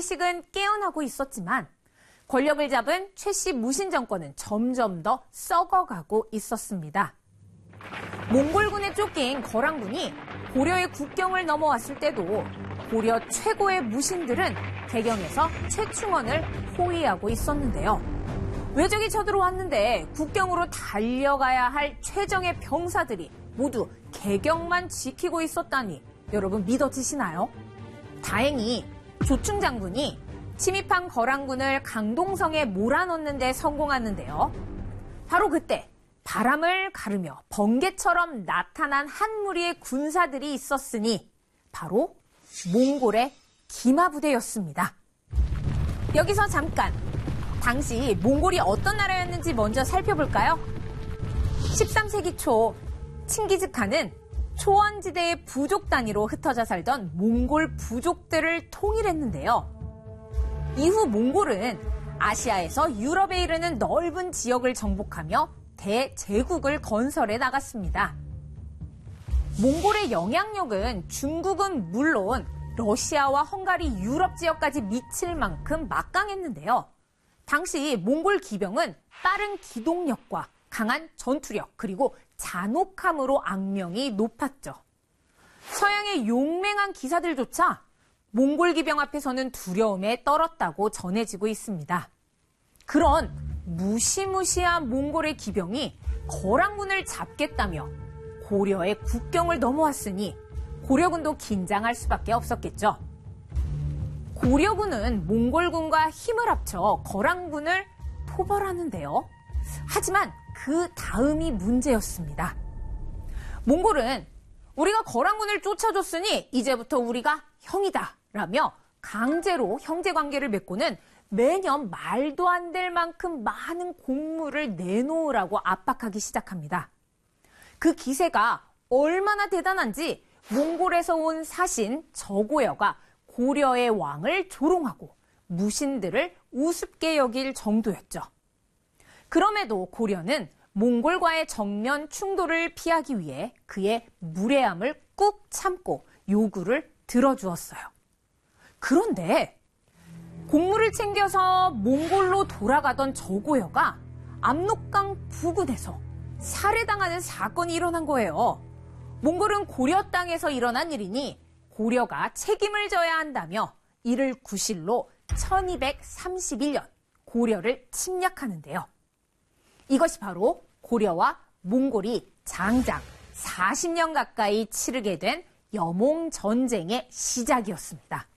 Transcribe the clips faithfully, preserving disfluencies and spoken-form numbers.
조금씩은 깨어나고 있었지만 권력을 잡은 최씨 무신 정권은 점점 더 썩어가고 있었습니다. 몽골군에 쫓긴 거란군이 고려의 국경을 넘어왔을 때도 고려 최고의 무신들은 개경에서 최충원을 호위하고 있었는데요. 외적이 쳐들어왔는데 국경으로 달려가야 할 최정의 병사들이 모두 개경만 지키고 있었다니 여러분 믿어지시나요? 다행히 조충 장군이 침입한 거란군을 강동성에 몰아넣는 데 성공하는데요. 바로 그때 바람을 가르며 번개처럼 나타난 한 무리의 군사들이 있었으니 바로 몽골의 기마부대였습니다. 여기서 잠깐 당시 몽골이 어떤 나라였는지 먼저 살펴볼까요? 십삼 세기 초 칭기즈칸은 초원지대의 부족 단위로 흩어져 살던 몽골 부족들을 통일했는데요. 이후 몽골은 아시아에서 유럽에 이르는 넓은 지역을 정복하며 대제국을 건설해 나갔습니다. 몽골의 영향력은 중국은 물론 러시아와 헝가리 유럽 지역까지 미칠 만큼 막강했는데요. 당시 몽골 기병은 빠른 기동력과 강한 전투력 그리고 잔혹함으로 악명이 높았죠. 서양의 용맹한 기사들조차 몽골 기병 앞에서는 두려움에 떨었다고 전해지고 있습니다. 그런 무시무시한 몽골의 기병이 거란군을 잡겠다며 고려의 국경을 넘어왔으니 고려군도 긴장할 수밖에 없었겠죠. 고려군은 몽골군과 힘을 합쳐 거란군을 토벌하는데요. 하지만 그 다음이 문제였습니다. 몽골은 우리가 거란군을 쫓아줬으니 이제부터 우리가 형이다 라며 강제로 형제관계를 맺고는 매년 말도 안 될 만큼 많은 곡물을 내놓으라고 압박하기 시작합니다. 그 기세가 얼마나 대단한지 몽골에서 온 사신 저고여가 고려의 왕을 조롱하고 무신들을 우습게 여길 정도였죠. 그럼에도 고려는 몽골과의 정면 충돌을 피하기 위해 그의 무례함을 꾹 참고 요구를 들어주었어요. 그런데 곡물을 챙겨서 몽골로 돌아가던 저고여가 압록강 부근에서 살해당하는 사건이 일어난 거예요. 몽골은 고려 땅에서 일어난 일이니 고려가 책임을 져야 한다며 이를 구실로 천이백삼십일 년 고려를 침략하는데요. 이것이 바로 고려와 몽골이 장장 사십 년 가까이 치르게 된 여몽전쟁의 시작이었습니다.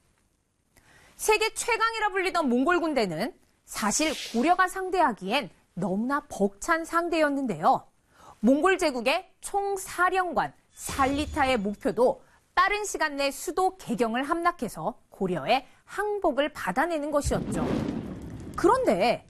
세계 최강이라 불리던 몽골 군대는 사실 고려가 상대하기엔 너무나 벅찬 상대였는데요. 몽골 제국의 총사령관 살리타의 목표도 빠른 시간 내 수도 개경을 함락해서 고려의 항복을 받아내는 것이었죠. 그런데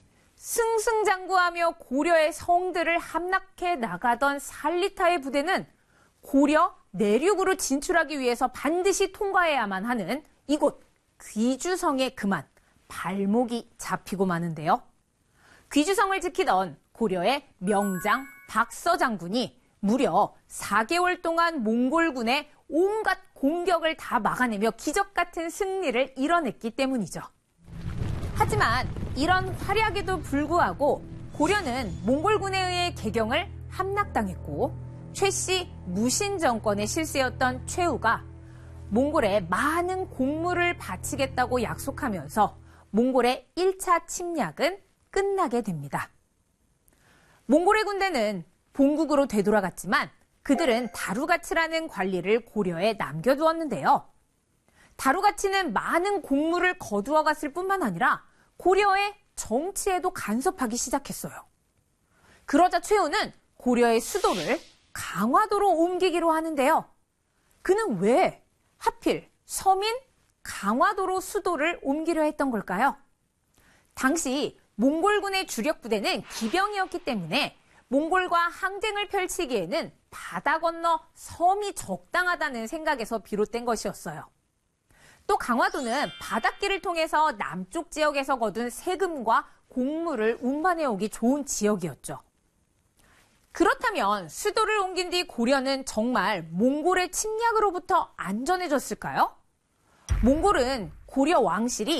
승승장구하며 고려의 성들을 함락해 나가던 살리타의 부대는 고려 내륙으로 진출하기 위해서 반드시 통과해야만 하는 이곳 귀주성에 그만 발목이 잡히고 마는데요. 귀주성을 지키던 고려의 명장 박서 장군이 무려 사 개월 동안 몽골군의 온갖 공격을 다 막아내며 기적 같은 승리를 이뤄냈기 때문이죠. 하지만 이런 활약에도 불구하고 고려는 몽골군에 의해 개경을 함락당했고 최씨 무신 정권의 실세였던 최후가 몽골에 많은 곡물을 바치겠다고 약속하면서 몽골의 일 차 침략은 끝나게 됩니다. 몽골의 군대는 본국으로 되돌아갔지만 그들은 다루가치라는 관리를 고려에 남겨두었는데요. 다루가치는 많은 곡물을 거두어 갔을 뿐만 아니라 고려의 정치에도 간섭하기 시작했어요. 그러자 최후는 고려의 수도를 강화도로 옮기기로 하는데요. 그는 왜 하필 서민 강화도로 수도를 옮기려 했던 걸까요? 당시 몽골군의 주력 부대는 기병이었기 때문에 몽골과 항쟁을 펼치기에는 바다 건너 섬이 적당하다는 생각에서 비롯된 것이었어요. 또 강화도는 바닷길을 통해서 남쪽 지역에서 거둔 세금과 곡물을 운반해오기 좋은 지역이었죠. 그렇다면 수도를 옮긴 뒤 고려는 정말 몽골의 침략으로부터 안전해졌을까요? 몽골은 고려 왕실이